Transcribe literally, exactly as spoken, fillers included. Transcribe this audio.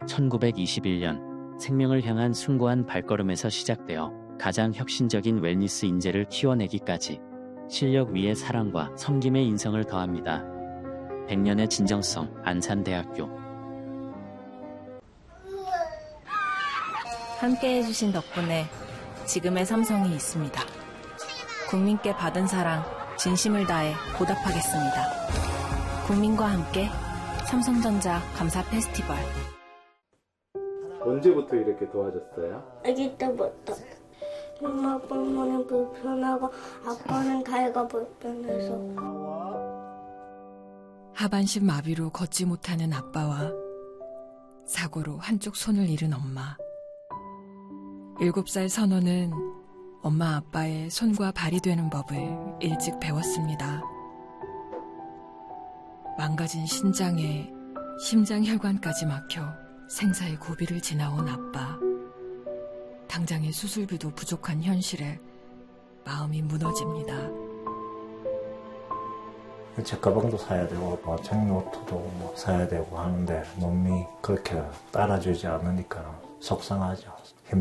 천구백이십일 년 생명을 향한 숭고한 발걸음에서 시작되어 가장 혁신적인 웰니스 인재를 키워내기까지 실력 위에 사랑과 섬김의 인성을 더합니다. 백 년의 진정성, 안산대학교. 함께 해주신 덕분에 지금의 삼성이 있습니다. 국민께 받은 사랑 진심을 다해 보답하겠습니다. 국민과 함께 삼성전자 감사 페스티벌. 언제부터 이렇게 도와줬어요? 아기 때부터. 엄마 아빠는 불편하고 아빠는 다이가 불편해서. 하반신 마비로 걷지 못하는 아빠와 사고로 한쪽 손을 잃은 엄마. 일곱 살 선호는 엄마 아빠의 손과 발이 되는 법을 일찍 배웠습니다. 망가진 신장에 심장혈관까지 막혀 생사의 고비를 지나온 아빠. 당장의 수술비도 부족한 현실에 마음이 무너집니다. 제 가방도 사야 되고 뭐 책노트도 뭐 사야 되고 하는데 몸이 그렇게 따라주지 않으니까 속상하죠.